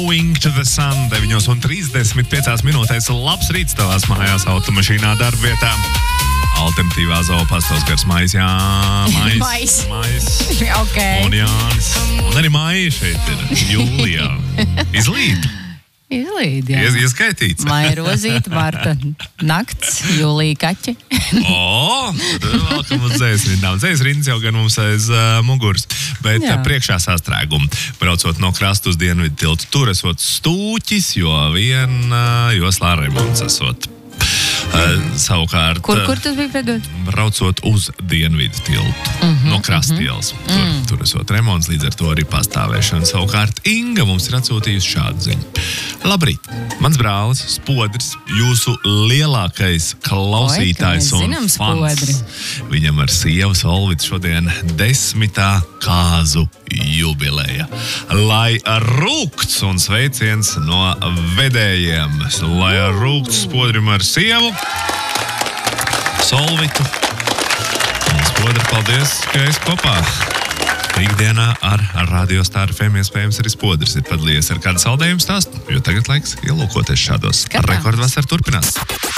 Going to the Sun 9:35 minūtēs. Labs rīts tavās mājās, automašīnā, darbvietā. Alternatīvā zoopastos gars mais, jā, mais. Okay. Un Jānis. Un arī Maija šeit ir, Jūlijā. Izlīd, jā. Ieskaitīts. Maija Rozīta, Marta Nakts, Jūlija Kaķi. Vēlkam uz dzēsrindām. Dzēsrindas jau gan mums aiz muguras, bet priekšā sastrēgumi. Braucot no krasta uz dienvidu tiltu, tur esot stūķis, jo joslā remonts esot. Savukārt, Kur tas bija pēdot? Braucot uz dienvidu tiltu, no krastielas. Tur esot remonts, līdz ar to arī pastāvēšana. Savukārt Inga mums ir atsūtījusi šādu ziņu. Labrīt, mans brālis Spodris, jūsu lielākais klausītājs un fans. Viņam ar sievu Solvitu šodien 10. kāzu jubileja. Lai rūkts un sveiciens no vedējiem. Lai rūkts Spodrim ar sievu Solvitu. Un Spodri, paldies, ka esi kopā. Ikdienā ar Radio Star FM iespējams arī Spodris ir padalījies ar kādu saldējumu stāstu, jo tagad laiks ielūkoties šādos. Rekordvasara turpinās.